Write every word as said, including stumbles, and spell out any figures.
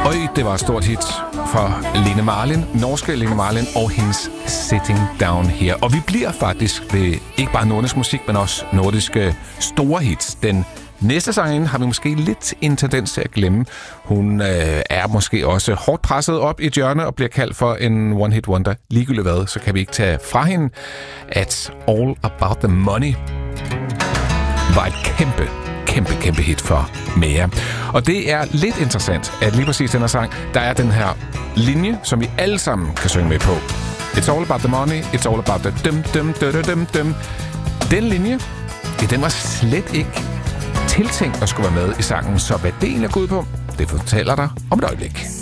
Øj, det var et stort hit for Lene Marlin, norske Lene Marlin og hendes Sitting Down Here. Og vi bliver faktisk ved ikke bare nordisk musik, men også nordiske store hits. Den næste sangerinde har vi måske lidt en tendens til at glemme. Hun øh, er måske også hårdt presset op i et hjørne og bliver kaldt for en one-hit wonder. Ligegyldigt hvad, så kan vi ikke tage fra hende, at All About the Money var et kæmpe, kæmpe, kæmpe hit for Mea. Og det er lidt interessant, at lige præcis den her sang, der er den her linje, som vi alle sammen kan synge med på. It's all about the money, it's all about the dum dum dum dum dum. Den linje, den var slet ikke tiltænkt at skulle være med i sangen, så hvad det egentlig er gået på, det fortæller dig om et øjeblik.